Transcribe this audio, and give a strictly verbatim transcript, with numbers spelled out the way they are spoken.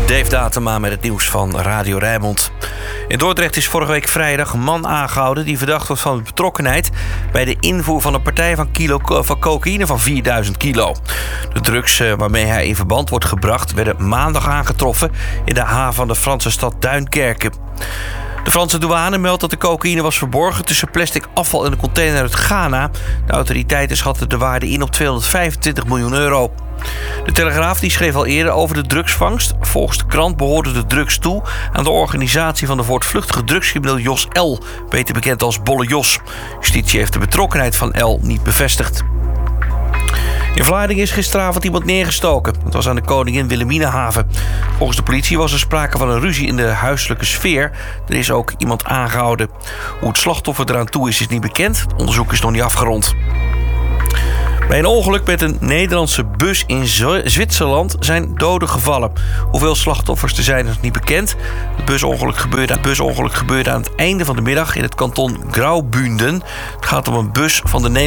Dave Datema met het nieuws van Radio Rijnmond. In Dordrecht is vorige week vrijdag een man aangehouden die verdacht wordt van betrokkenheid bij de invoer van een partij van, kilo, van cocaïne van vierduizend kilo. De drugs waarmee hij in verband wordt gebracht werden maandag aangetroffen in de haven van de Franse stad Duinkerke. De Franse douane meldt dat de cocaïne was verborgen tussen plastic afval en een container uit Ghana. De autoriteiten schatten de waarde in op tweehonderdvijfentwintig miljoen euro. De Telegraaf die schreef al eerder over de drugsvangst. Volgens de krant behoorde de drugs toe aan de organisatie van de voortvluchtige drugscrimineel Jos L., beter bekend als Bolle Jos. Justitie heeft de betrokkenheid van L. niet bevestigd. In Vlaardingen is gisteravond iemand neergestoken. Het was aan de Koningin Wilhelminahaven. Volgens de politie was er sprake van een ruzie in de huiselijke sfeer. Er is ook iemand aangehouden. Hoe het slachtoffer eraan toe is, is niet bekend. Het onderzoek is nog niet afgerond. Bij een ongeluk met een Nederlandse bus in Zwitserland zijn doden gevallen. Hoeveel slachtoffers er zijn is niet bekend. Het busongeluk gebeurde, het busongeluk gebeurde aan het einde van de middag in het kanton Graubünden. Het gaat om een bus van de